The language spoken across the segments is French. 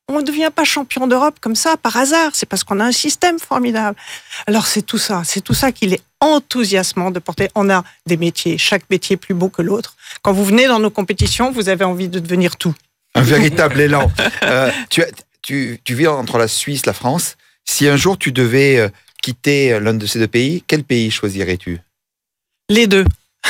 On ne devient pas champion d'Europe comme ça, par hasard. C'est parce qu'on a un système formidable. Alors, c'est tout ça qu'il est enthousiasmant de porter. On a des métiers, chaque métier plus beau que l'autre. Quand vous venez dans nos compétitions, vous avez envie de devenir tout. Un véritable élan. Tu vis entre la Suisse, la France. Si un jour tu devais quitter l'un de ces deux pays, quel pays choisirais-tu ? Les deux.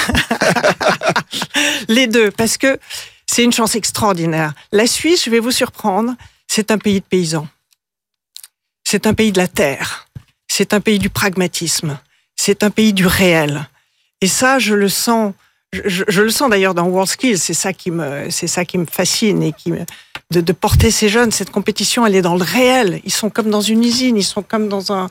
Les deux, parce que c'est une chance extraordinaire. La Suisse, je vais vous surprendre, c'est un pays de paysans. C'est un pays de la terre. C'est un pays du pragmatisme. C'est un pays du réel. Et ça, je le sens. Je le sens d'ailleurs dans WorldSkills. C'est ça qui me fascine et de porter ces jeunes. Cette compétition, elle est dans le réel. Ils sont comme dans une usine. Ils sont comme dans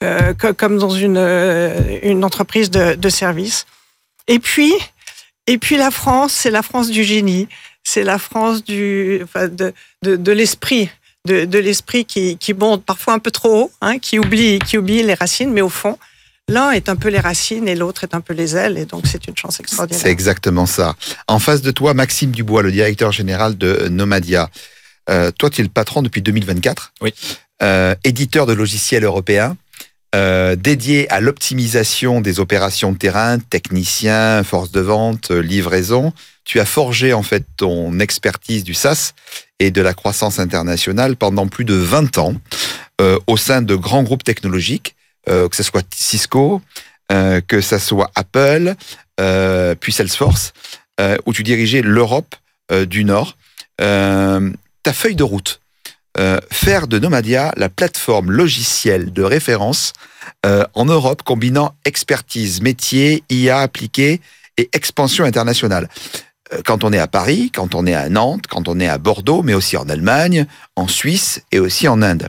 une entreprise de service. Et puis la France, c'est la France du génie. C'est la France de l'esprit. De l'esprit qui monte parfois un peu trop haut, hein, qui oublie les racines, mais au fond, l'un est un peu les racines et l'autre est un peu les ailes, et donc c'est une chance extraordinaire. C'est exactement ça. En face de toi, Maxime Dubois, le directeur général de Nomadia. Toi, tu es le patron depuis 2024. Oui. Éditeur de logiciels européens, dédié à l'optimisation des opérations de terrain, technicien, force de vente, livraison. Tu as forgé en fait ton expertise du SaaS et de la croissance internationale pendant plus de 20 ans au sein de grands groupes technologiques, que ce soit Cisco, que ce soit Apple, puis Salesforce, où tu dirigeais l'Europe du Nord. Ta feuille de route, faire de Nomadia la plateforme logicielle de référence en Europe, combinant expertise, métier, IA appliquée et expansion internationale. Quand on est à Paris, quand on est à Nantes, quand on est à Bordeaux, mais aussi en Allemagne, en Suisse et aussi en Inde.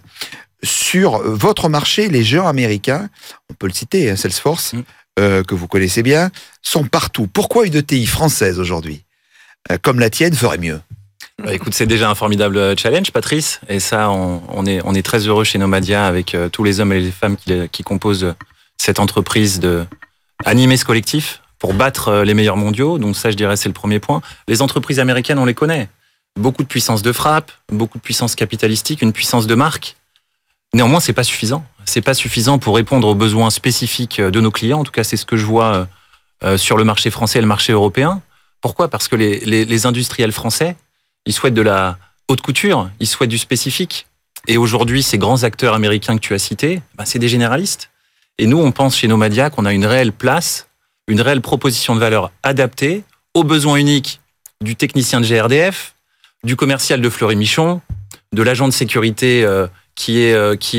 Sur votre marché, les géants américains, on peut le citer, Salesforce, que vous connaissez bien, sont partout. Pourquoi une ETI française aujourd'hui, comme la tienne, ferait mieux ? Écoute, c'est déjà un formidable challenge, Patrice. Et ça, on est très heureux chez Nomadia avec tous les hommes et les femmes qui composent cette entreprise de animer ce collectif pour battre les meilleurs mondiaux. Donc ça, je dirais, c'est le premier point. Les entreprises américaines, on les connaît. Beaucoup de puissance de frappe, beaucoup de puissance capitalistique, une puissance de marque. Néanmoins, c'est pas suffisant. C'est pas suffisant pour répondre aux besoins spécifiques de nos clients. En tout cas, c'est ce que je vois sur le marché français et le marché européen. Pourquoi ? Parce que les industriels français, ils souhaitent de la haute couture, ils souhaitent du spécifique. Et aujourd'hui, ces grands acteurs américains que tu as cités, c'est des généralistes. Et nous, on pense chez Nomadia qu'on a une réelle place, une réelle proposition de valeur adaptée aux besoins uniques du technicien de GRDF, du commercial de Fleury-Michon, de l'agent de sécurité qui est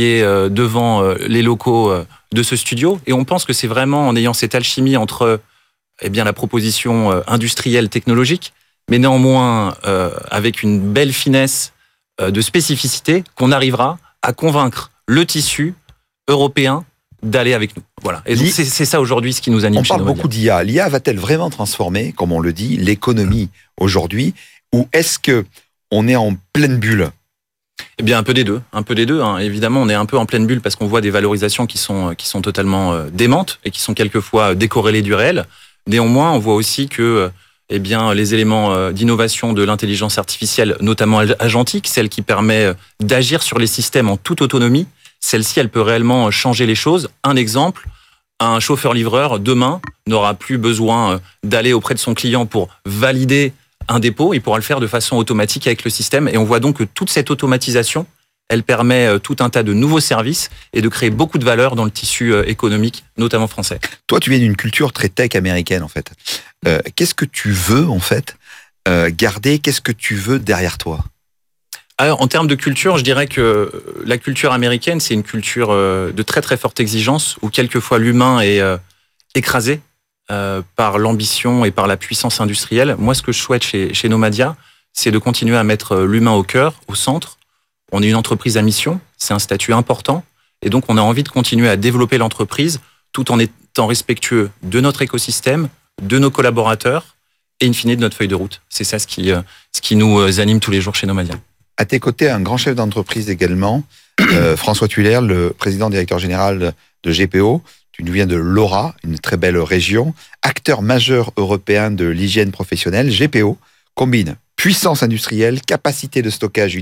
devant les locaux de ce studio. Et on pense que c'est vraiment en ayant cette alchimie entre la proposition industrielle technologique, mais néanmoins avec une belle finesse de spécificité, qu'on arrivera à convaincre le tissu européen d'aller avec nous. Voilà. Et donc c'est ça aujourd'hui ce qui nous anime. On parle beaucoup d'IA. L'IA va-t-elle vraiment transformer, comme on le dit, l'économie aujourd'hui, ou est-ce que on est en pleine bulle ? Eh bien, un peu des deux. Hein. Évidemment, on est un peu en pleine bulle parce qu'on voit des valorisations qui sont totalement démentes et qui sont quelquefois décorrélées du réel. Néanmoins, on voit aussi que les éléments d'innovation de l'intelligence artificielle, notamment agentique, celle qui permet d'agir sur les systèmes en toute autonomie, celle-ci, elle peut réellement changer les choses. Un exemple, un chauffeur-livreur, demain, n'aura plus besoin d'aller auprès de son client pour valider un dépôt. Il pourra le faire de façon automatique avec le système. Et on voit donc que toute cette automatisation, elle permet tout un tas de nouveaux services et de créer beaucoup de valeur dans le tissu économique, notamment français. Toi, tu viens d'une culture très tech américaine, en fait. Qu'est-ce que tu veux, en fait, garder ? Qu'est-ce que tu veux derrière toi ? Alors, en termes de culture, je dirais que la culture américaine, c'est une culture de très très forte exigence, où quelquefois l'humain est écrasé par l'ambition et par la puissance industrielle. Moi, ce que je souhaite chez Nomadia, c'est de continuer à mettre l'humain au cœur, au centre. On est une entreprise à mission, c'est un statut important, et donc on a envie de continuer à développer l'entreprise tout en étant respectueux de notre écosystème, de nos collaborateurs et in fine de notre feuille de route. C'est ça ce qui nous anime tous les jours chez Nomadia. À tes côtés, un grand chef d'entreprise également, François Tuller, le président directeur général de GPO. Tu nous viens de Laura, une très belle région. Acteur majeur européen de l'hygiène professionnelle, GPO combine puissance industrielle, capacité de stockage unique,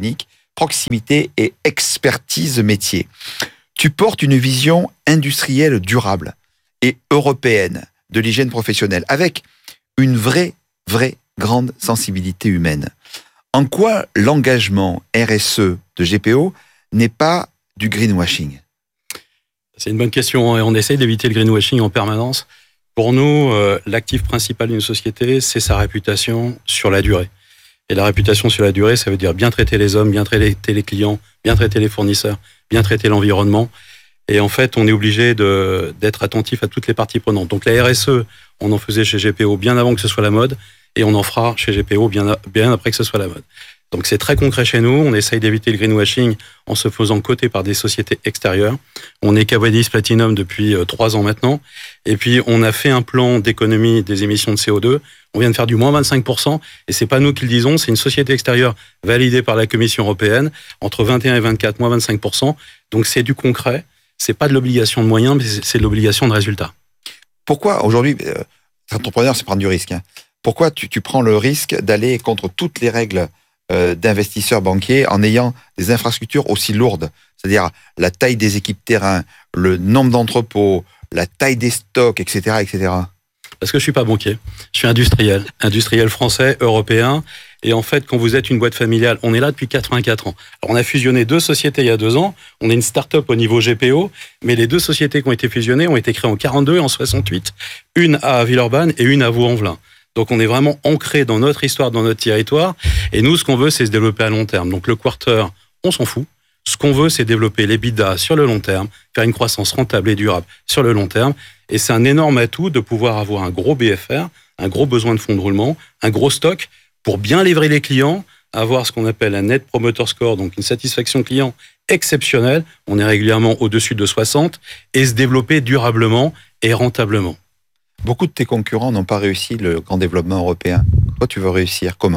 proximité et expertise métier. Tu portes une vision industrielle durable et européenne de l'hygiène professionnelle, avec une vraie grande sensibilité humaine. En quoi l'engagement RSE de GPO n'est pas du greenwashing ? C'est une bonne question et on essaye d'éviter le greenwashing en permanence. Pour nous, l'actif principal d'une société, c'est sa réputation sur la durée. Et la réputation sur la durée, ça veut dire bien traiter les hommes, bien traiter les clients, bien traiter les fournisseurs, bien traiter l'environnement. Et en fait, on est obligé d'être attentif à toutes les parties prenantes. Donc la RSE, on en faisait chez GPO bien avant que ce soit la mode, et on en fera chez GPO bien après que ce soit la mode. Donc c'est très concret chez nous, on essaye d'éviter le greenwashing en se faisant coter par des sociétés extérieures. On est Cavoadis Platinum depuis 3 ans maintenant, et puis on a fait un plan d'économie des émissions de CO2, on vient de faire du moins 25%, et c'est pas nous qui le disons, c'est une société extérieure validée par la Commission européenne, entre 21 et 24, moins 25%, donc c'est du concret, c'est pas de l'obligation de moyens, mais c'est de l'obligation de résultat. Pourquoi aujourd'hui, être entrepreneur, c'est prendre du risque, hein. Pourquoi tu prends le risque d'aller contre toutes les règles d'investisseurs banquiers en ayant des infrastructures aussi lourdes, c'est-à-dire la taille des équipes terrain, le nombre d'entrepôts, la taille des stocks, etc., etc. Parce que je suis pas banquier, je suis industriel français, européen, et en fait, quand vous êtes une boîte familiale, on est là depuis 84 ans. Alors, on a fusionné 2 sociétés il y a 2 ans, on est une start-up au niveau GPO, mais les 2 sociétés qui ont été fusionnées ont été créées en 42 et en 68, une à Villeurbanne et une à Vaux-en-Velin. Donc on est vraiment ancré dans notre histoire, dans notre territoire. Et nous, ce qu'on veut, c'est se développer à long terme. Donc le quarter, on s'en fout. Ce qu'on veut, c'est développer l'EBITDA sur le long terme, faire une croissance rentable et durable sur le long terme. Et c'est un énorme atout de pouvoir avoir un gros BFR, un gros besoin de fonds de roulement, un gros stock pour bien livrer les clients, avoir ce qu'on appelle un Net Promoter Score, donc une satisfaction client exceptionnelle. On est régulièrement au-dessus de 60 et se développer durablement et rentablement. Beaucoup de tes concurrents n'ont pas réussi le grand développement européen. Toi, tu veux réussir. Comment ?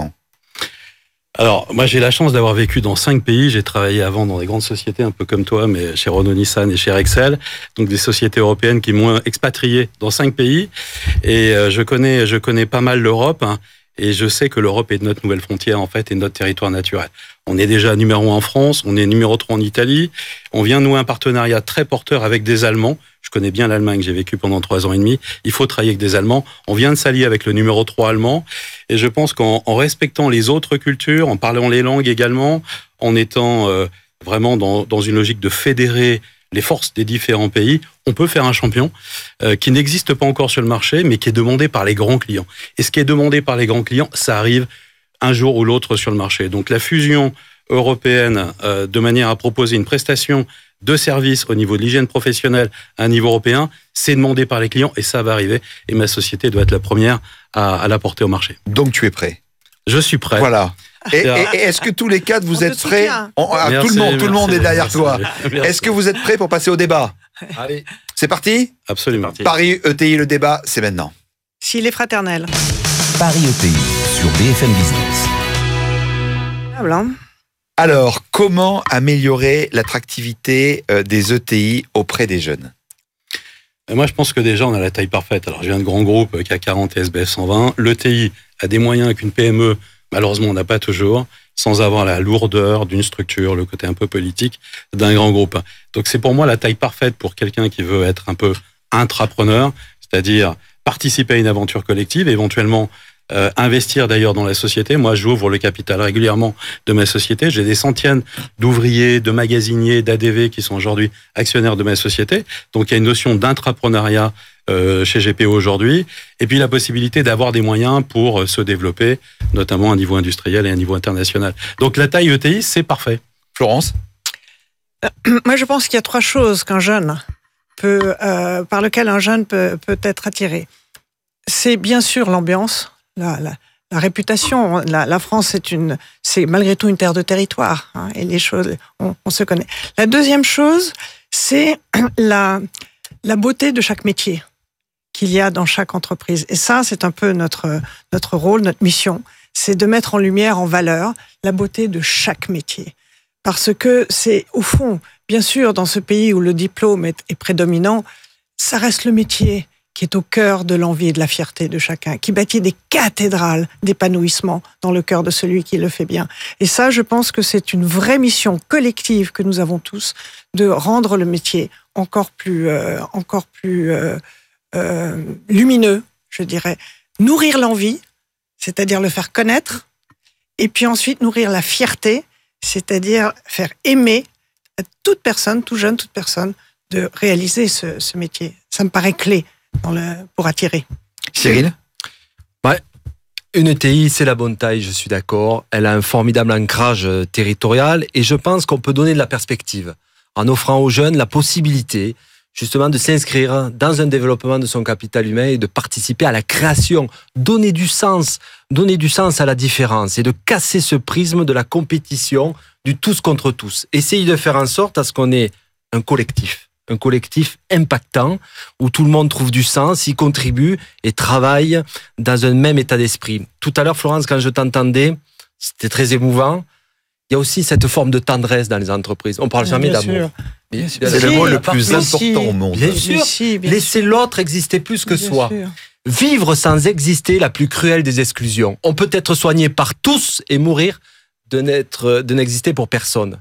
Alors, moi, j'ai la chance d'avoir vécu dans 5 pays. J'ai travaillé avant dans des grandes sociétés, un peu comme toi, mais chez Renault Nissan et chez Rexel. Donc, des sociétés européennes qui m'ont expatrié dans 5 pays. Et je connais pas mal l'Europe. Hein, et je sais que l'Europe est notre nouvelle frontière, en fait, et notre territoire naturel. On est déjà numéro 1 en France, on est numéro 3 en Italie. On vient nouer un partenariat très porteur avec des Allemands. Je connais bien l'Allemagne, j'ai vécu pendant 3 ans et demi. Il faut travailler avec des Allemands. On vient de s'allier avec le numéro 3 allemand. Et je pense qu'en respectant les autres cultures, en parlant les langues également, en étant vraiment dans une logique de fédérer les forces des différents pays, on peut faire un champion qui n'existe pas encore sur le marché, mais qui est demandé par les grands clients. Et ce qui est demandé par les grands clients, ça arrive un jour ou l'autre sur le marché. Donc la fusion européenne, de manière à proposer une prestation de services au niveau de l'hygiène professionnelle à un niveau européen, c'est demandé par les clients et ça va arriver. Et ma société doit être la première à l'apporter au marché. Donc tu es prêt ? Je suis prêt. Voilà. Et est-ce que tous les 4, vous êtes prêts ? Tout le monde est derrière toi. Est-ce que vous êtes prêts pour passer au débat ? Allez. C'est parti ? Absolument. Paris ETI, le débat, c'est maintenant. S'il est fraternel. Paris ETI sur BFM Business. Voilà. Alors, comment améliorer l'attractivité des ETI auprès des jeunes ? Et moi, je pense que déjà, on a la taille parfaite. Alors, je viens de grands groupes, CAC 40 et SBF 120. L'ETI a des moyens qu'une PME, malheureusement, on n'a pas toujours, sans avoir la lourdeur d'une structure, le côté un peu politique d'un grand groupe. Donc, c'est pour moi la taille parfaite pour quelqu'un qui veut être un peu intrapreneur, c'est-à-dire participer à une aventure collective, éventuellement investir d'ailleurs dans la société. Moi, j'ouvre le capital régulièrement de ma société. J'ai des centaines d'ouvriers, de magasiniers, d'ADV qui sont aujourd'hui actionnaires de ma société. Donc, il y a une notion d'intrapreneuriat chez GPO aujourd'hui. Et puis, la possibilité d'avoir des moyens pour se développer, notamment à un niveau industriel et à un niveau international. Donc, la taille ETI, c'est parfait. Florence ? Moi, je pense qu'il y a 3 choses par lesquelles un jeune peut être attiré. C'est bien sûr l'ambiance, la réputation. La France, c'est malgré tout une terre de territoire, hein, et les choses, on se connaît. La deuxième chose, c'est la beauté de chaque métier qu'il y a dans chaque entreprise. Et ça, c'est un peu notre rôle, notre mission, c'est de mettre en lumière, en valeur, la beauté de chaque métier. Parce que c'est, au fond, bien sûr, dans ce pays où le diplôme est prédominant, ça reste le métier qui est au cœur de l'envie et de la fierté de chacun, qui bâtit des cathédrales d'épanouissement dans le cœur de celui qui le fait bien. Et ça, je pense que c'est une vraie mission collective que nous avons tous, de rendre le métier encore plus lumineux, je dirais. Nourrir l'envie, c'est-à-dire le faire connaître, et puis ensuite nourrir la fierté, c'est-à-dire faire aimer à toute personne, tout jeune, toute personne, de réaliser ce métier. Ça me paraît clé pour attirer. Cyril ? Ouais. Une ETI, c'est la bonne taille, je suis d'accord. Elle a un formidable ancrage territorial et je pense qu'on peut donner de la perspective en offrant aux jeunes la possibilité justement de s'inscrire dans un développement de son capital humain et de participer à la création, donner du sens à la différence et de casser ce prisme de la compétition, du tous contre tous. Essayer de faire en sorte à ce qu'on ait un collectif impactant, où tout le monde trouve du sens, y contribue et travaille dans un même état d'esprit. Tout à l'heure, Florence, quand je t'entendais, c'était très émouvant. Il y a aussi cette forme de tendresse dans les entreprises. On ne parle jamais d'amour. C'est le mot le plus important au monde. Bien sûr, laisser l'autre exister plus que soi. Vivre sans exister la plus cruelle des exclusions. On peut être soigné par tous et mourir de n'exister pour personne.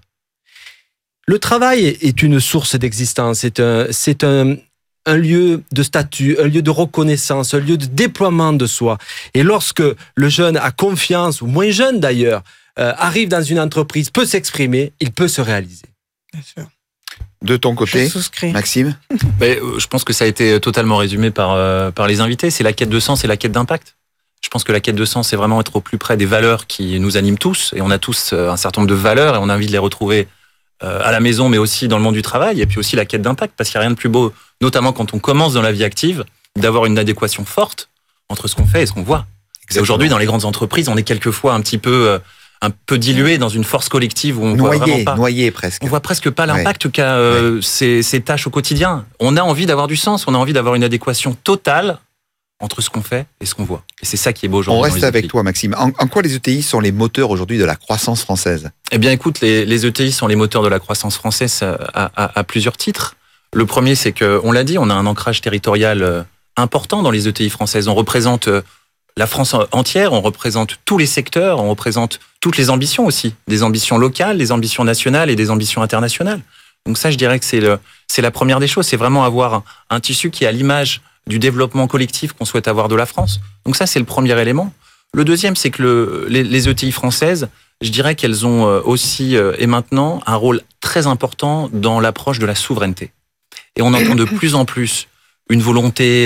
Le travail est une source d'existence, c'est un lieu de statut, un lieu de reconnaissance, un lieu de déploiement de soi. Et lorsque le jeune a confiance, ou moins jeune d'ailleurs, arrive dans une entreprise, peut s'exprimer, il peut se réaliser. Bien sûr. De ton côté, Maxime ? Je pense que ça a été totalement résumé par les invités. C'est la quête de sens et la quête d'impact. Je pense que la quête de sens, c'est vraiment être au plus près des valeurs qui nous animent tous. Et on a tous un certain nombre de valeurs et on a envie de les retrouver à la maison, mais aussi dans le monde du travail. Et puis aussi la quête d'impact, parce qu'il n'y a rien de plus beau, notamment quand on commence dans la vie active, d'avoir une adéquation forte entre ce qu'on fait et ce qu'on voit. Et aujourd'hui, dans les grandes entreprises, on est quelquefois un peu dilué dans une force collective où on voit vraiment pas. Noyé presque. On voit presque pas l'impact qu'a ces tâches au quotidien. On a envie d'avoir du sens, on a envie d'avoir une adéquation totale entre ce qu'on fait et ce qu'on voit. Et c'est ça qui est beau aujourd'hui. On reste avec toi, Maxime. En quoi les ETI sont les moteurs aujourd'hui de la croissance française ? Eh bien, écoute, les ETI sont les moteurs de la croissance française à plusieurs titres. Le premier, c'est que, on l'a dit, on a un ancrage territorial important dans les ETI françaises. On représente la France entière, on représente tous les secteurs, on représente toutes les ambitions aussi, des ambitions locales, des ambitions nationales et des ambitions internationales. Donc ça, je dirais que c'est la première des choses, c'est vraiment avoir un tissu qui est à l'image du développement collectif qu'on souhaite avoir de la France. Donc ça, c'est le premier élément. Le deuxième, c'est que les ETI françaises, je dirais qu'elles ont aussi et maintenant un rôle très important dans l'approche de la souveraineté. Et on entend de plus en plus une volonté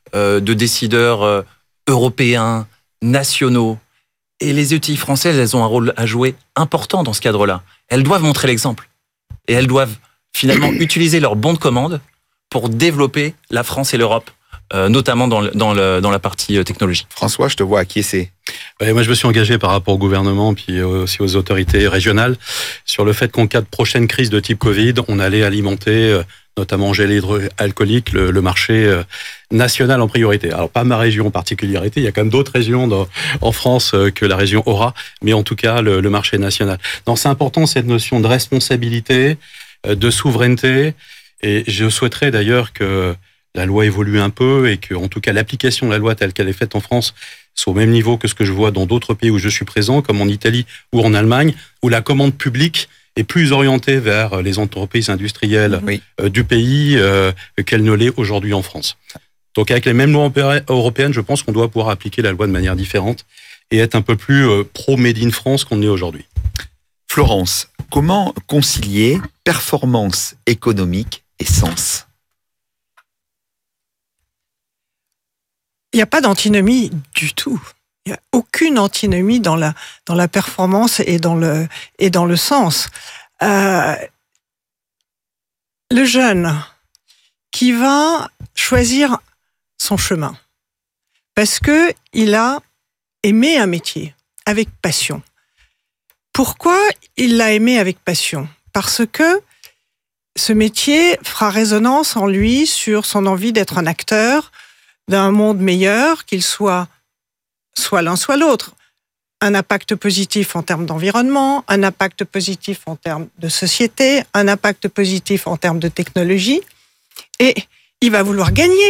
de décideurs européens, nationaux. Et les ETI françaises, elles ont un rôle à jouer important dans ce cadre-là. Elles doivent montrer l'exemple. Et elles doivent finalement utiliser leur bon de commande pour développer la France et l'Europe, notamment dans la partie technologie. François, je te vois acquiescer. Moi, je me suis engagé par rapport au gouvernement, puis aussi aux autorités régionales, sur le fait qu'en cas de prochaine crise de type Covid, on allait alimenter, notamment en gel hydroalcoolique, le marché national en priorité. Alors, pas ma région en particularité, il y a quand même d'autres régions en France que la région aura, mais en tout cas, le marché national. Donc, c'est important, cette notion de responsabilité, de souveraineté, et je souhaiterais d'ailleurs que la loi évolue un peu et que, en tout cas, l'application de la loi telle qu'elle est faite en France soit au même niveau que ce que je vois dans d'autres pays où je suis présent, comme en Italie ou en Allemagne, où la commande publique est plus orientée vers les entreprises industrielles du pays qu'elle ne l'est aujourd'hui en France. Donc, avec les mêmes lois européennes, je pense qu'on doit pouvoir appliquer la loi de manière différente et être un peu plus pro-Made in France qu'on est aujourd'hui. Florence, comment concilier performance économique et sens ? Il n'y a pas d'antinomie du tout. Il n'y a aucune antinomie dans la performance et dans le sens. Le jeune qui va choisir son chemin parce que il a aimé un métier avec passion. Pourquoi il l'a aimé avec passion ? Parce que ce métier fera résonance en lui sur son envie d'être un acteur d'un monde meilleur, qu'il soit l'un soit l'autre. Un impact positif en termes d'environnement, un impact positif en termes de société, un impact positif en termes de technologie. Et il va vouloir gagner.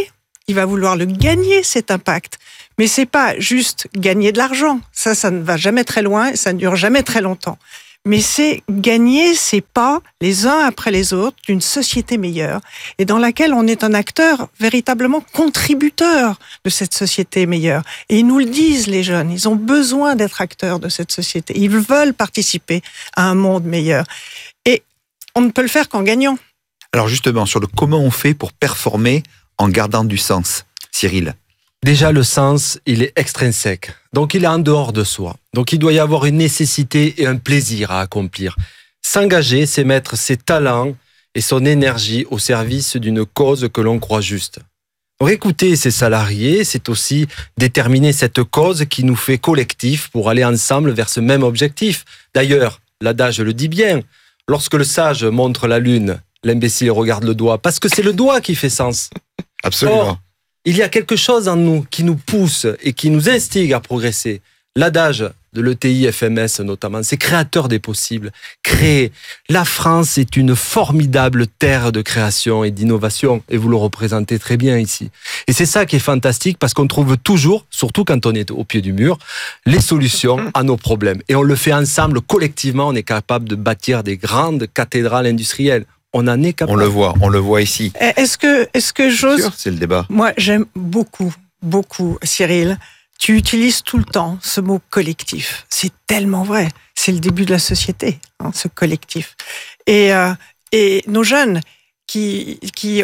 il va vouloir le gagner, cet impact. Mais c'est pas juste gagner de l'argent. Ça ne va jamais très loin, ça ne dure jamais très longtemps. Mais c'est gagner ces pas, les uns après les autres, d'une société meilleure et dans laquelle on est un acteur véritablement contributeur de cette société meilleure. Et ils nous le disent, les jeunes, ils ont besoin d'être acteurs de cette société. Ils veulent participer à un monde meilleur. Et on ne peut le faire qu'en gagnant. Alors justement, sur le comment on fait pour performer en gardant du sens, Cyril. Déjà, le sens, il est extrinsèque. Donc, il est en dehors de soi. Donc, il doit y avoir une nécessité et un plaisir à accomplir. S'engager, c'est mettre ses talents et son énergie au service d'une cause que l'on croit juste. Donc, écouter ses salariés, c'est aussi déterminer cette cause qui nous fait collectif pour aller ensemble vers ce même objectif. D'ailleurs, l'adage le dit bien. Lorsque le sage montre la lune, l'imbécile regarde le doigt, parce que c'est le doigt qui fait sens. Absolument. Or, il y a quelque chose en nous qui nous pousse et qui nous instigue à progresser. L'adage de l'ETI FMS notamment, c'est créateur des possibles. Créer. La France est une formidable terre de création et d'innovation et vous le représentez très bien ici. Et c'est ça qui est fantastique parce qu'on trouve toujours, surtout quand on est au pied du mur, les solutions à nos problèmes. Et on le fait ensemble, collectivement, on est capable de bâtir des grandes cathédrales industrielles. On en est capable. On le voit ici. Est-ce que j'ose... C'est le débat. Moi, j'aime beaucoup, Cyril. Tu utilises tout le temps ce mot collectif. C'est tellement vrai. C'est le début de la société, ce collectif. Et nos jeunes qui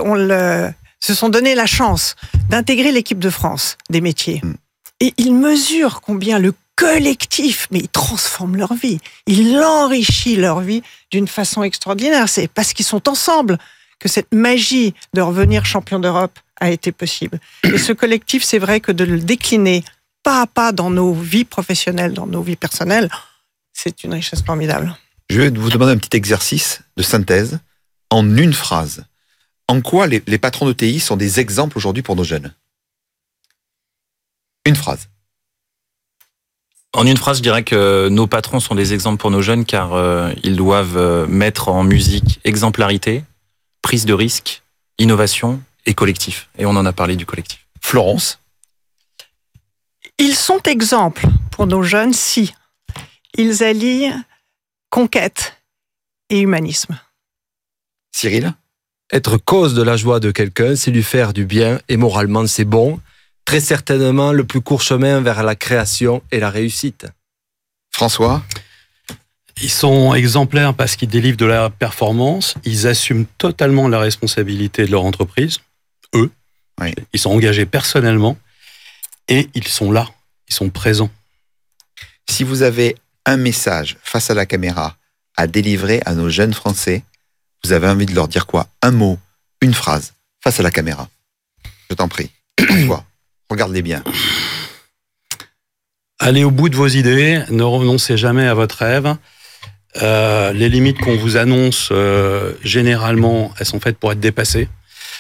se sont donné la chance d'intégrer l'équipe de France des métiers. Et ils mesurent combien le collectif, mais ils transforment leur vie. Ils enrichissent leur vie d'une façon extraordinaire. C'est parce qu'ils sont ensemble que cette magie de revenir champion d'Europe a été possible. Et ce collectif, c'est vrai que de le décliner pas à pas dans nos vies professionnelles, dans nos vies personnelles, c'est une richesse formidable. Je vais vous demander un petit exercice de synthèse en une phrase. En quoi les patrons de TI sont des exemples aujourd'hui pour nos jeunes? Une phrase. En une phrase, je dirais que nos patrons sont des exemples pour nos jeunes car ils doivent mettre en musique exemplarité, prise de risque, innovation et collectif. Et on en a parlé du collectif. Florence. Ils sont exemples pour nos jeunes si ils allient conquête et humanisme. Cyril. Être cause de la joie de quelqu'un, c'est lui faire du bien et moralement c'est bon. Très certainement le plus court chemin vers la création et la réussite. François. Ils sont exemplaires parce qu'ils délivrent de la performance, ils assument totalement la responsabilité de leur entreprise, eux. Oui. Ils sont engagés personnellement et ils sont là, ils sont présents. Si vous avez un message face à la caméra à délivrer à nos jeunes Français, vous avez envie de leur dire quoi? Un mot, une phrase, face à la caméra. Je t'en prie. François, regarde-les bien. Allez au bout de vos idées, ne renoncez jamais à votre rêve. Les limites qu'on vous annonce, généralement, elles sont faites pour être dépassées.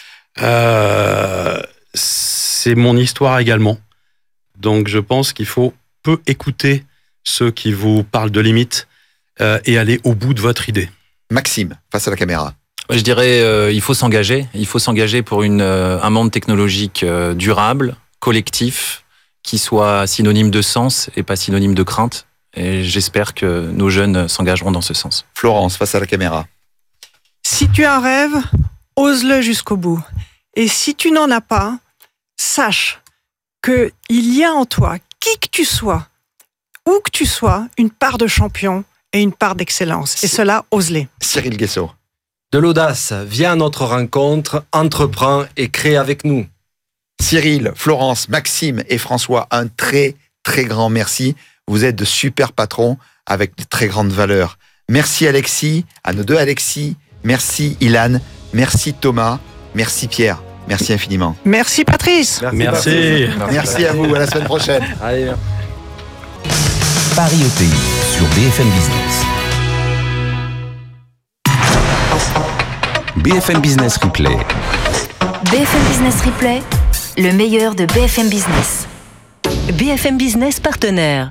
C'est mon histoire également. Donc je pense qu'il faut peu écouter ceux qui vous parlent de limites et aller au bout de votre idée. Maxime, face à la caméra. Je dirais il faut s'engager. Il faut s'engager pour un monde technologique durable, collectif, qui soit synonyme de sens et pas synonyme de crainte. Et j'espère que nos jeunes s'engageront dans ce sens. Florence, face à la caméra. Si tu as un rêve, ose-le jusqu'au bout. Et si tu n'en as pas, sache qu'il y a en toi, qui que tu sois, où que tu sois, une part de champion et une part d'excellence. Et cela, ose-les. Cyril Guessot. De l'audace, viens à notre rencontre, entreprends et crée avec nous. Cyril, Florence, Maxime et François, un très, très grand merci. Vous êtes de super patrons avec de très grandes valeurs. Merci Alexis, à nos deux Alexis. Merci Ilan, merci Thomas, merci Pierre. Merci infiniment. Merci Patrice. Merci. Merci à vous, à la semaine prochaine. Allez. Paris ETI sur BFM Business. BFM Business Replay. BFM Business Replay, le meilleur de BFM Business. BFM Business partenaire.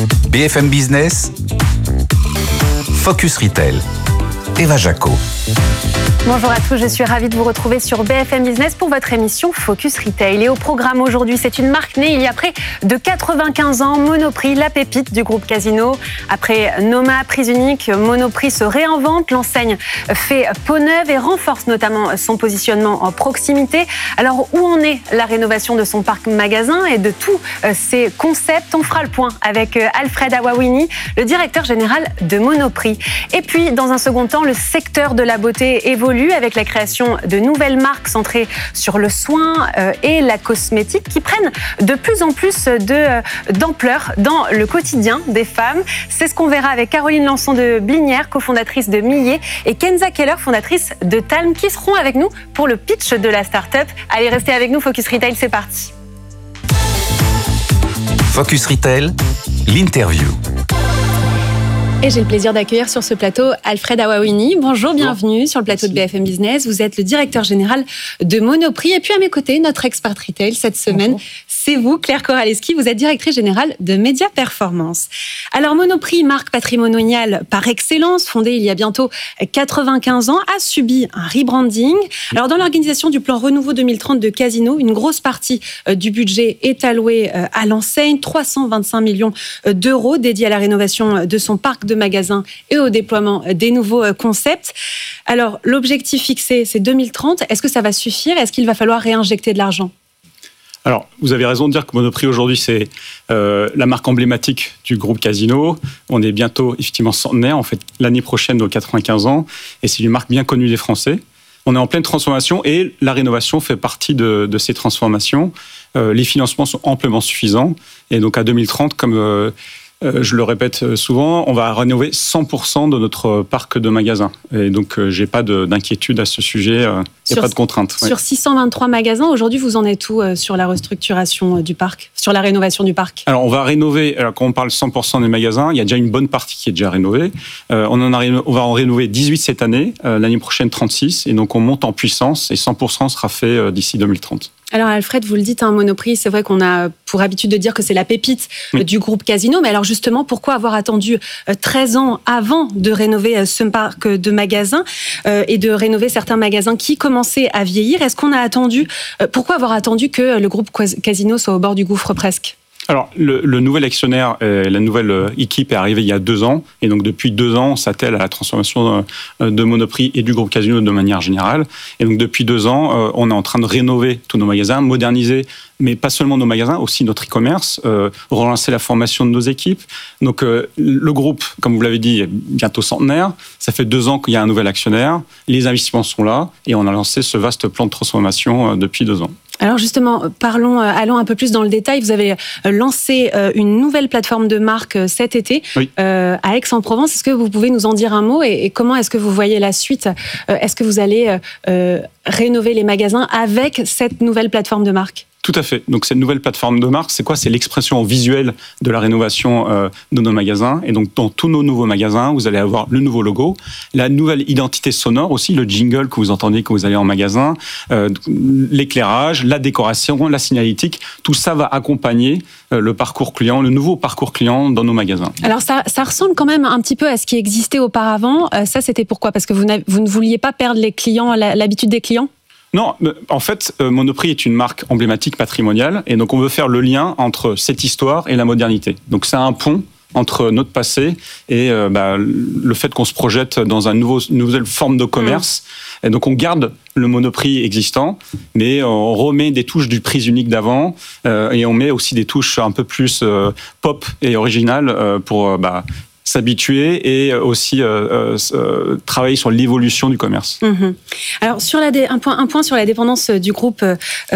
BFM Business. Focus Retail. Eva Jaco. Bonjour à tous, je suis ravie de vous retrouver sur BFM Business pour votre émission Focus Retail. Et au programme aujourd'hui, c'est une marque née il y a près de 95 ans, Monoprix, la pépite du groupe Casino. Après Noma, Prise Unique, Monoprix se réinvente, l'enseigne fait peau neuve et renforce notamment son positionnement en proximité. Alors où en est la rénovation de son parc magasin et de tous ses concepts? On fera le point avec Alfred Awawini, le directeur général de Monoprix. Et puis dans un second temps, le secteur de la beauté évolue avec la création de nouvelles marques centrées sur le soin et la cosmétique qui prennent de plus en plus d'ampleur dans le quotidien des femmes. C'est ce qu'on verra avec Caroline Lançon de Blinière, cofondatrice de Millet, et Kenza Keller, fondatrice de Talm, qui seront avec nous pour le pitch de la start-up. Allez, restez avec nous, Focus Retail, c'est parti. Focus Retail, l'interview. Et j'ai le plaisir d'accueillir sur ce plateau Alfred Awawini. Bonjour, bienvenue sur le plateau de BFM Business. Vous êtes le directeur général de Monoprix. Et puis à mes côtés, notre expert retail cette semaine, bonjour. C'est vous, Claire Koraleski. Vous êtes directrice générale de Média Performance. Alors Monoprix, marque patrimoniale par excellence, fondée il y a bientôt 95 ans, a subi un rebranding. Alors dans l'organisation du plan Renouveau 2030 de Casino, une grosse partie du budget est allouée à l'enseigne, 325 millions d'euros dédiés à la rénovation de son parc de magasins et au déploiement des nouveaux concepts. Alors, l'objectif fixé, c'est 2030. Est-ce que ça va suffire? Est-ce qu'il va falloir réinjecter de l'argent? Alors, vous avez raison de dire que Monoprix, aujourd'hui, c'est la marque emblématique du groupe Casino. On est bientôt, effectivement, centenaire. En fait, l'année prochaine, nos 95 ans. Et c'est une marque bien connue des Français. On est en pleine transformation et la rénovation fait partie de ces transformations. Les financements sont amplement suffisants. Et donc, à 2030, comme... je le répète souvent, on va rénover 100% de notre parc de magasins. Et donc, j'ai pas d'inquiétude à ce sujet. Il n'y a pas de contrainte. Sur 623 magasins, aujourd'hui, vous en êtes où sur la restructuration du parc, sur la rénovation du parc? Alors, on va rénover, quand on parle 100% des magasins, il y a déjà une bonne partie qui est déjà rénovée. On va en rénover 18 cette année, l'année prochaine 36. Et donc, on monte en puissance et 100% sera fait d'ici 2030. Alors Alfred, vous le dites, Monoprix, c'est vrai qu'on a pour habitude de dire que c'est la pépite du groupe Casino. Mais alors justement, pourquoi avoir attendu 13 ans avant de rénover ce parc de magasins et de rénover certains magasins qui commençaient à vieillir? Est-ce qu'on a attendu, pourquoi avoir attendu que le groupe Casino soit au bord du gouffre presque? Alors, le nouvel actionnaire, la nouvelle équipe est arrivée il y a 2 ans. Et donc, depuis 2 ans, on s'attelle à la transformation de Monoprix et du groupe Casino de manière générale. Et donc, depuis 2 ans, on est en train de rénover tous nos magasins, moderniser, mais pas seulement nos magasins, aussi notre e-commerce, relancer la formation de nos équipes. Donc, le groupe, comme vous l'avez dit, est bientôt centenaire. Ça fait 2 ans qu'il y a un nouvel actionnaire. Les investissements sont là. Et on a lancé ce vaste plan de transformation depuis 2 ans. Alors justement, allons un peu plus dans le détail. Vous avez lancé une nouvelle plateforme de marque cet été à Aix-en-Provence. Est-ce que vous pouvez nous en dire un mot et comment est-ce que vous voyez la suite? Est-ce que vous allez rénover les magasins avec cette nouvelle plateforme de marque? Tout à fait. Donc, cette nouvelle plateforme de marque, c'est quoi? C'est l'expression visuelle de la rénovation de nos magasins. Et donc, dans tous nos nouveaux magasins, vous allez avoir le nouveau logo, la nouvelle identité sonore aussi, le jingle que vous entendez quand vous allez en magasin, l'éclairage, la décoration, la signalétique. Tout ça va accompagner le parcours client, le nouveau parcours client dans nos magasins. Alors, ça ressemble quand même un petit peu à ce qui existait auparavant. Ça, c'était pourquoi? Parce que vous ne vouliez pas perdre les clients, l'habitude des clients? Non, en fait, Monoprix est une marque emblématique patrimoniale et donc on veut faire le lien entre cette histoire et la modernité. Donc c'est un pont entre notre passé et le fait qu'on se projette dans une nouvelle forme de commerce. Et donc on garde le Monoprix existant, mais on remet des touches du Prise Unique d'avant et on met aussi des touches un peu plus pop et originales pour... s'habituer et aussi travailler sur l'évolution du commerce. Alors, un point sur la dépendance du groupe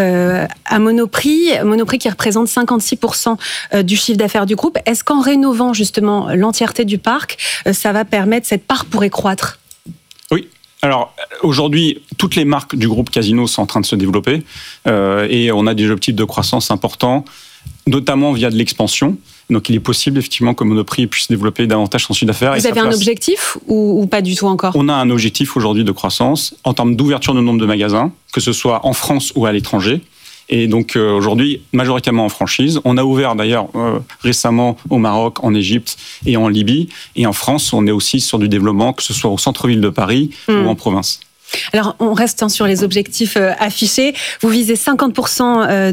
à Monoprix qui représente 56% du chiffre d'affaires du groupe. Est-ce qu'en rénovant justement l'entièreté du parc, ça va permettre, cette part pourrait croître? Oui. Alors, aujourd'hui, toutes les marques du groupe Casino sont en train de se développer et on a des objectifs de croissance importants, notamment via de l'expansion. Donc, il est possible, effectivement, que Monoprix puisse développer davantage son chiffre d'affaires. Vous avez un objectif ou pas du tout encore? On a un objectif aujourd'hui de croissance en termes d'ouverture de nombre de magasins, que ce soit en France ou à l'étranger. Et donc, aujourd'hui, majoritairement en franchise. On a ouvert, d'ailleurs, récemment au Maroc, en Égypte et en Libye. Et en France, on est aussi sur du développement, que ce soit au centre-ville de Paris ou en province. Alors, on reste sur les objectifs affichés. Vous visez 50%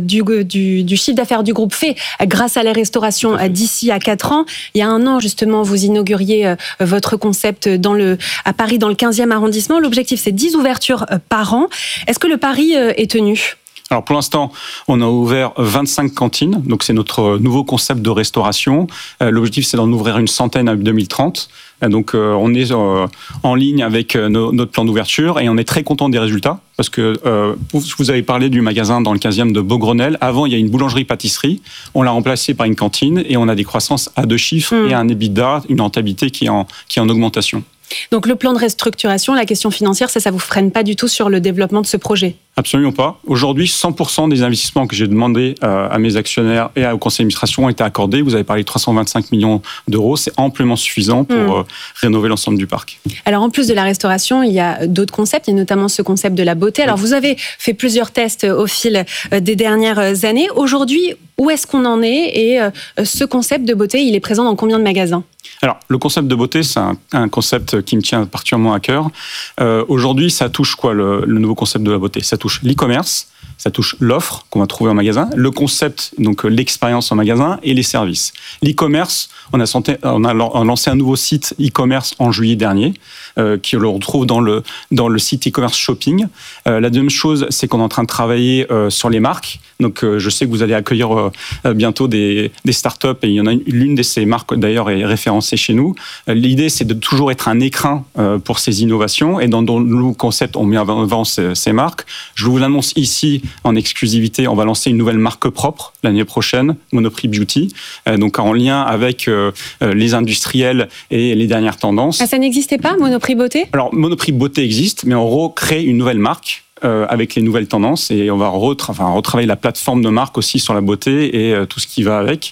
du chiffre d'affaires du groupe fait grâce à la restauration d'ici à 4 ans. Il y a 1 an, justement, vous inauguriez votre concept à Paris, dans le 15e arrondissement. L'objectif, c'est 10 ouvertures par an. Est-ce que le pari est tenu ? Alors pour l'instant, on a ouvert 25 cantines, donc c'est notre nouveau concept de restauration. L'objectif, c'est d'en ouvrir une centaine à 2030. Donc on est en ligne avec notre plan d'ouverture et on est très content des résultats parce que vous avez parlé du magasin dans le 15e de Beaugrenelle. Avant, il y a une boulangerie-pâtisserie. On l'a remplacé par une cantine et on a des croissances à 2 chiffres et un EBITDA, une rentabilité qui est en augmentation. Donc le plan de restructuration, la question financière, ça vous freine pas du tout sur le développement de ce projet ? Absolument pas. Aujourd'hui, 100% des investissements que j'ai demandé à mes actionnaires et au conseil d'administration ont été accordés. Vous avez parlé de 325 millions d'euros. C'est amplement suffisant pour rénover l'ensemble du parc. Alors, en plus de la restauration, il y a d'autres concepts. Il y a notamment ce concept de la beauté. Alors, vous avez fait plusieurs tests au fil des dernières années. Aujourd'hui, où est-ce qu'on en est ? Et ce concept de beauté, il est présent dans combien de magasins ? Alors, le concept de beauté, c'est un concept qui me tient particulièrement à cœur. Aujourd'hui, ça touche quoi, le nouveau concept de la beauté ? Ça touche l'e-commerce, ça touche l'offre qu'on va trouver en magasin, le concept, donc l'expérience en magasin et les services. L'e-commerce, on a lancé un nouveau site e-commerce en juillet dernier, qui le retrouve dans le site e-commerce shopping. La deuxième chose, c'est qu'on est en train de travailler sur les marques. Donc, je sais que vous allez accueillir bientôt des startups et il y en a l'une de ces marques d'ailleurs est référencée chez nous. L'idée, c'est de toujours être un écrin pour ces innovations et dans le concept, on met en avant ces marques. Je vous l'annonce ici en exclusivité, on va lancer une nouvelle marque propre l'année prochaine, Monoprix Beauty, donc en lien avec les industriels et les dernières tendances. Ah, ça n'existait pas, Monoprix Beauté ? Alors, Monoprix Beauté existe, mais on recrée une nouvelle marque avec les nouvelles tendances et on va retravailler la plateforme de marque aussi sur la beauté et tout ce qui va avec.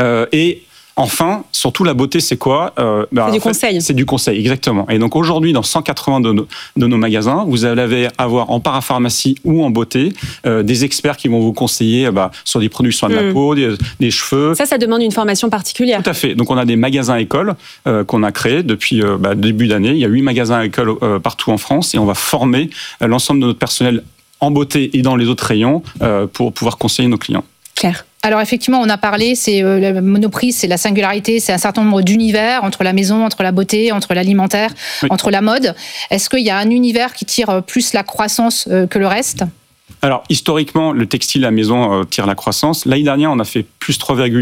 Et enfin, surtout la beauté, c'est quoi ? C'est du conseil. C'est du conseil, exactement. Et donc aujourd'hui, dans 180 de nos magasins, vous allez avoir en parapharmacie ou en beauté des experts qui vont vous conseiller sur des produits soins de la peau, des cheveux. Ça demande une formation particulière. Tout à fait. Donc on a des magasins écoles qu'on a créés depuis début d'année. Il y a 8 magasins écoles partout en France et on va former l'ensemble de notre personnel en beauté et dans les autres rayons pour pouvoir conseiller nos clients. Claire. Alors effectivement, on a parlé, c'est le Monoprix, c'est la singularité, c'est un certain nombre d'univers entre la maison, entre la beauté, entre l'alimentaire, entre la mode. Est-ce qu'il y a un univers qui tire plus la croissance que le reste ? Alors, historiquement, le textile à maison tire la croissance. L'année dernière, on a fait plus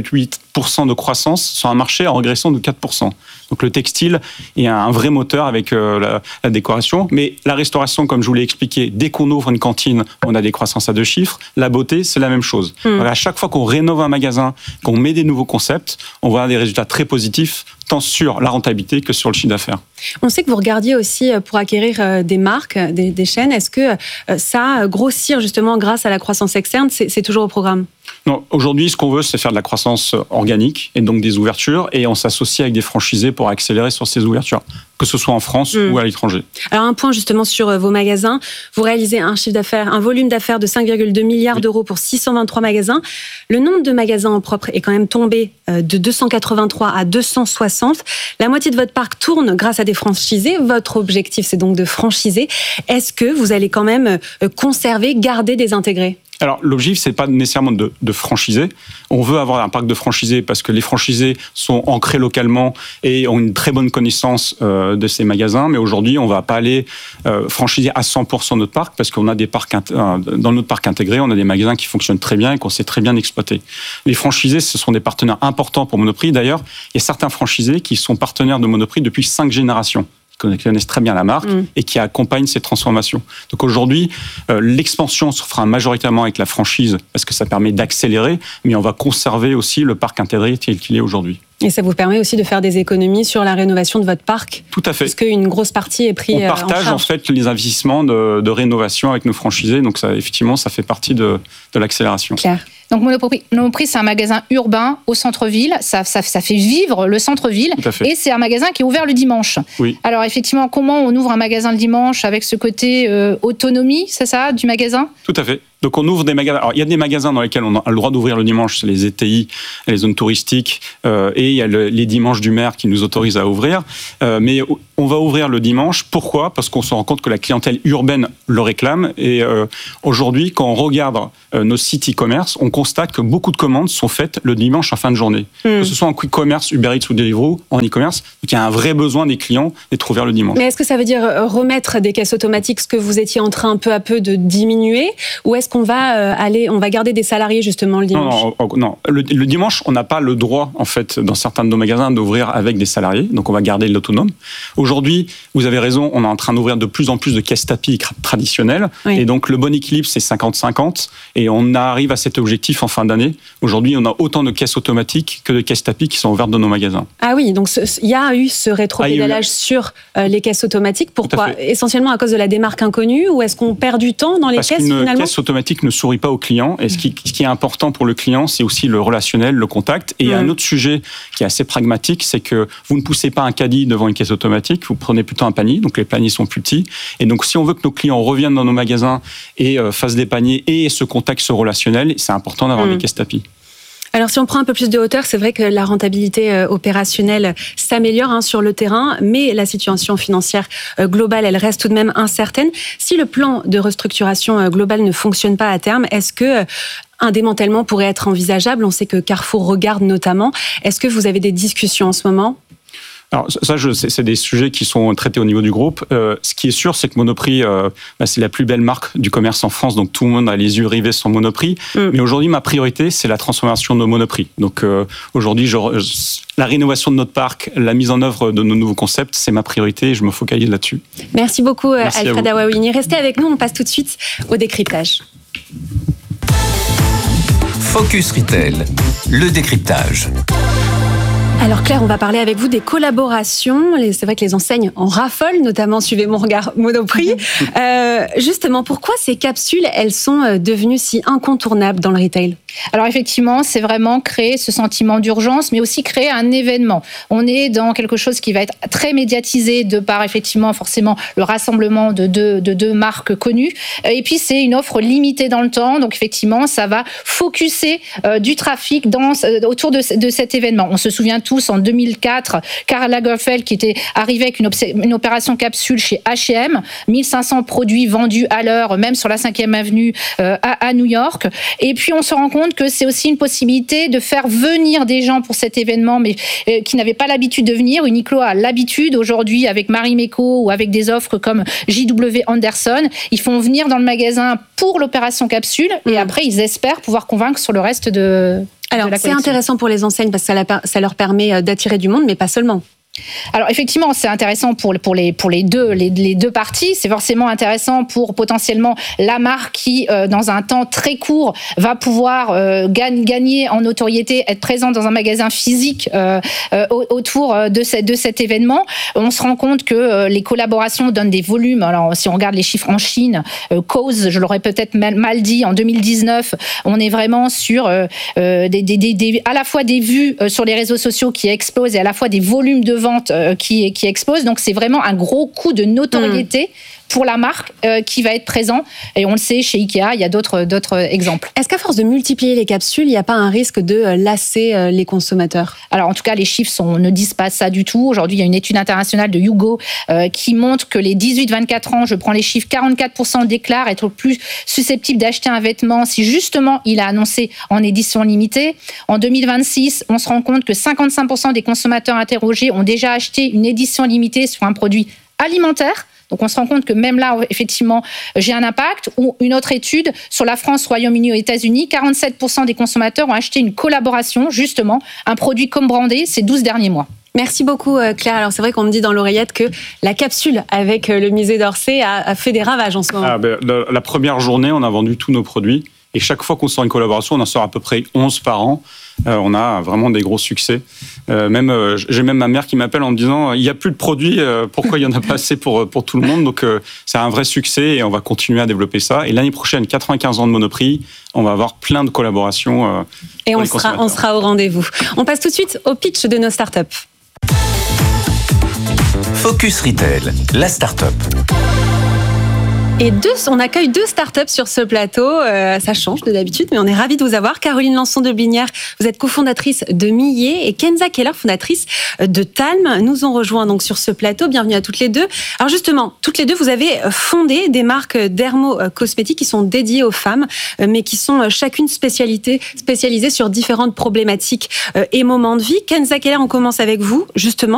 3,8% de croissance sur un marché en régression de 4%. Donc, le textile est un vrai moteur avec la décoration. Mais la restauration, comme je vous l'ai expliqué, dès qu'on ouvre une cantine, on a des croissances à 2 chiffres. La beauté, c'est la même chose. Donc, à chaque fois qu'on rénove un magasin, qu'on met des nouveaux concepts, on va avoir des résultats très positifs, tant sur la rentabilité que sur le chiffre d'affaires. On sait que vous regardiez aussi pour acquérir des marques, des chaînes. Est-ce que ça grossir justement grâce à la croissance externe, c'est toujours au programme ? Non, aujourd'hui, ce qu'on veut, c'est faire de la croissance organique et donc des ouvertures. Et on s'associe avec des franchisés pour accélérer sur ces ouvertures, que ce soit en France ou à l'étranger. Alors un point justement sur vos magasins. Vous réalisez un volume d'affaires de 5,2 milliards d'euros pour 623 magasins. Le nombre de magasins en propre est quand même tombé de 283 à 260. La moitié de votre parc tourne grâce à des franchisés. Votre objectif, c'est donc de franchiser. Est-ce que vous allez quand même conserver, garder des intégrés ? Alors, l'objectif, c'est pas nécessairement de franchiser. On veut avoir un parc de franchisés parce que les franchisés sont ancrés localement et ont une très bonne connaissance de ces magasins. Mais aujourd'hui, on va pas aller franchiser à 100% notre parc parce qu'on a des parcs dans notre parc intégré, on a des magasins qui fonctionnent très bien et qu'on sait très bien exploiter. Les franchisés, ce sont des partenaires importants pour Monoprix. D'ailleurs, il y a certains franchisés qui sont partenaires de Monoprix depuis 5 générations. Qui connaissent très bien la marque et qui accompagnent ces transformations. Donc aujourd'hui, l'expansion se fera majoritairement avec la franchise parce que ça permet d'accélérer, mais on va conserver aussi le parc intégré tel qu'il est aujourd'hui. Et ça vous permet aussi de faire des économies sur la rénovation de votre parc ? Tout à fait. Parce qu'une grosse partie est prise en charge. On partage en fait les investissements de rénovation avec nos franchisés, donc ça, effectivement, ça fait partie de l'accélération. Claire. Donc Monoprix, c'est un magasin urbain au centre-ville. Ça fait vivre le centre-ville. Et c'est un magasin qui est ouvert le dimanche. Oui. Alors effectivement, comment on ouvre un magasin le dimanche avec ce côté autonomie, c'est ça, du magasin ? Tout à fait. Donc on ouvre des magasins. Alors il y a des magasins dans lesquels on a le droit d'ouvrir le dimanche, c'est les ETI, les zones touristiques, et il y a les dimanches du maire qui nous autorisent à ouvrir. Mais on va ouvrir le dimanche. Pourquoi ? Parce qu'on se rend compte que la clientèle urbaine le réclame. Et aujourd'hui, quand on regarde nos sites e-commerce, on constate que beaucoup de commandes sont faites le dimanche en fin de journée. Que ce soit en quick commerce, Uber Eats ou Deliveroo, en e-commerce, donc il y a un vrai besoin des clients d'être ouverts le dimanche. Mais est-ce que ça veut dire remettre des caisses automatiques, ce que vous étiez en train peu à peu de diminuer, ou est-ce qu'on va on va garder des salariés justement le dimanche ? Non. Le dimanche, on n'a pas le droit, en fait, dans certains de nos magasins, d'ouvrir avec des salariés. Donc, on va garder l'autonome. Aujourd'hui, vous avez raison, on est en train d'ouvrir de plus en plus de caisses tapis traditionnelles. Oui. Et donc, le bon équilibre, c'est 50-50. Et on arrive à cet objectif en fin d'année. Aujourd'hui, on a autant de caisses automatiques que de caisses tapis qui sont ouvertes dans nos magasins. Ah oui, donc il y a eu ce rétro-pédalage sur les caisses automatiques. Pourquoi ? Essentiellement à cause de la démarque inconnue, ou est-ce qu'on perd du temps dans les caisses finalement ? Parce qu'une caisse automatique ne sourit pas au client. Et ce qui est important pour le client, c'est aussi le relationnel, le contact. Et un autre sujet qui est assez pragmatique, c'est que vous ne poussez pas un caddie devant une caisse automatique, vous prenez plutôt un panier, donc les paniers sont plus petits. Et donc si on veut que nos clients reviennent dans nos magasins et fassent des paniers et ce contact, ce relationnel, c'est important d'avoir des caisses tapis. Alors si on prend un peu plus de hauteur, c'est vrai que la rentabilité opérationnelle s'améliore sur le terrain, mais la situation financière globale, elle reste tout de même incertaine. Si le plan de restructuration globale ne fonctionne pas à terme, est-ce que un démantèlement pourrait être envisageable ? On sait que Carrefour regarde notamment. Est-ce que vous avez des discussions en ce moment ? Alors ça, c'est des sujets qui sont traités au niveau du groupe. Ce qui est sûr, c'est que Monoprix, c'est la plus belle marque du commerce en France, donc tout le monde a les yeux rivés sur Monoprix. Mais aujourd'hui, ma priorité, c'est la transformation de nos Monoprix. Donc aujourd'hui, la rénovation de notre parc, la mise en œuvre de nos nouveaux concepts, c'est ma priorité et je me focalise là-dessus. Merci beaucoup, Alfred Awawini. Restez avec nous, on passe tout de suite au décryptage. Focus Retail, le décryptage. Alors Claire, on va parler avec vous des collaborations. C'est vrai que les enseignes en raffolent, notamment suivez mon regard Monoprix. Justement, pourquoi ces capsules, elles sont devenues si incontournables dans le retail ? Alors effectivement, c'est vraiment créer ce sentiment d'urgence, mais aussi créer un événement. On est dans quelque chose qui va être très médiatisé de par effectivement forcément le rassemblement de deux marques connues. Et puis c'est une offre limitée dans le temps, donc effectivement ça va focuser du trafic autour de cet événement. On se souvient tous en 2004, Karl Lagerfeld qui était arrivé avec une opération capsule chez H&M, 1500 produits vendus à l'heure, même sur la 5e avenue à New York. Et puis on se rend compte que c'est aussi une possibilité de faire venir des gens pour cet événement, mais qui n'avaient pas l'habitude de venir. Uniqlo a l'habitude aujourd'hui avec Marimekko ou avec des offres comme JW Anderson. Ils font venir dans le magasin pour l'opération capsule et après ils espèrent pouvoir convaitre sur le reste de la collection. C'est intéressant pour les enseignes parce que ça leur permet d'attirer du monde, mais pas seulement. Alors effectivement, c'est intéressant pour les deux parties. C'est forcément intéressant pour potentiellement la marque qui, dans un temps très court, va pouvoir gagner en notoriété, être présente dans un magasin physique autour de cet événement. On se rend compte que les collaborations donnent des volumes. Alors si on regarde les chiffres en Chine, Cause, je l'aurais peut-être mal dit, en 2019, on est vraiment sur à la fois des vues sur les réseaux sociaux qui explosent et à la fois des volumes de vente qui explose. Donc c'est vraiment un gros coup de notoriété pour la marque qui va être présent. Et on le sait, chez Ikea, il y a d'autres exemples. Est-ce qu'à force de multiplier les capsules, il n'y a pas un risque de lasser les consommateurs ? Alors en tout cas, les chiffres ne disent pas ça du tout. Aujourd'hui, il y a une étude internationale de Hugo qui montre que les 18-24 ans, je prends les chiffres, 44% déclarent être plus susceptibles d'acheter un vêtement si justement il a annoncé en édition limitée. En 2026, on se rend compte que 55% des consommateurs interrogés ont déjà acheté une édition limitée sur un produit alimentaire. Donc on se rend compte que même là, effectivement, j'ai un impact. Ou une autre étude sur la France, Royaume-Uni et États-Unis, 47% des consommateurs ont acheté une collaboration, justement, un produit comme brandé ces 12 derniers mois. Merci beaucoup Claire. Alors c'est vrai qu'on me dit dans l'oreillette que la capsule avec le musée d'Orsay a fait des ravages en ce moment. La première journée, on a vendu tous nos produits. Et chaque fois qu'on sort une collaboration, on en sort à peu près 11 par an. On a vraiment des gros succès. J'ai même ma mère qui m'appelle en me disant il n'y a plus de produits, pourquoi il n'y en a pas assez pour tout le monde. Donc c'est un vrai succès et on va continuer à développer ça. Et l'année prochaine, 95 ans de Monoprix, on va avoir plein de collaborations. Et on sera au rendez-vous. On passe tout de suite au pitch de nos startups. Focus Retail, la start-up. Et on accueille 2 startups sur ce plateau. Ça change de d'habitude, mais on est ravis de vous avoir. Caroline Lançon de Blinière, vous êtes cofondatrice de Millet, et Kenza Keller, fondatrice de Talm, nous ont rejoints donc sur ce plateau. Bienvenue à toutes les deux. Alors justement, toutes les deux, vous avez fondé des marques dermo-cosmétiques qui sont dédiées aux femmes, mais qui sont chacune spécialisées sur différentes problématiques et moments de vie. Kenza Keller, on commence avec vous, justement.